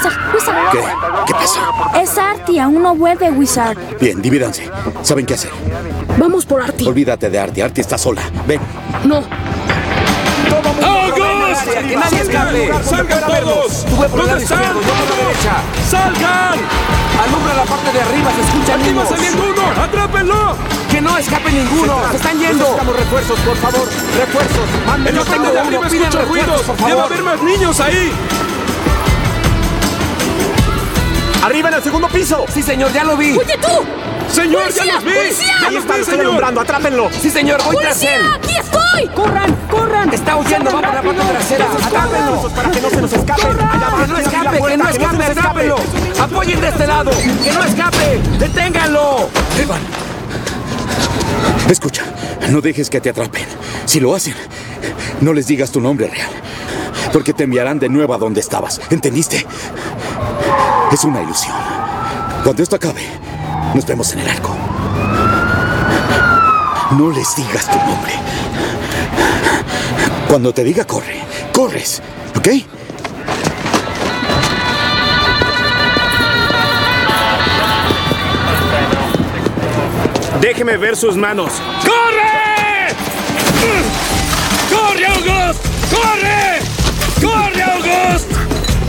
Wizard. ¿Qué? ¿Qué pasa? Es Artie, aún no vuelve, Wizard. Bien, divídanse. ¿Saben qué hacer? Vamos por Artie. Olvídate de Artie. Artie está sola. Ven. No. ¡August! ¡Que nadie escape! ¡Salgan todos! Tú ve por el lado ¿Dónde están? izquierdo, yo por la derecha. ¡Salgan! Alumbra la parte de arriba, se escuchan ¡Aquí va niños. saliendo uno! ¡Atrápenlo! ¡Que no escape ninguno! ¡Se están yendo! Necesitamos refuerzos, por favor. Refuerzos. En Mándenos la parte de arriba piden escucho refuerzos, ruidos. por ¡Debe favor. haber más niños ahí! ¡Arriba en el segundo piso! Sí, señor, ya lo vi. ¡Oye, tú! ¡Señor, ¡Policía! ya los vi! ¡Policía! ¡Ya Ahí los está, vi, lo estoy señor! alumbrando. ¡Atrápenlo! Sí, señor, voy tras él. ¡Policía! ¡Aquí estoy! ¡Corran! ¡Corran! Está huyendo, vamos a la parte trasera. ¡Atrápenlo! Para que no se nos escape. Allá va, ¡Que no escape! ¡Que no escape! ¡Atrápenlo! ¡Apoyen de este lado! ¡Que no escape! ¡Deténganlo! Evan. Escucha, no dejes que te atrapen. Si lo hacen, no les digas tu nombre real. Porque te enviarán de nuevo a donde estabas. ¿Entendiste? Es una ilusión. Cuando esto acabe, nos vemos en el arco. No les digas tu nombre. Cuando te diga corre, corres, ¿ok? Déjeme ver sus manos. ¡Corre! ¡Corre, August! ¡Corre! ¡Corre, August!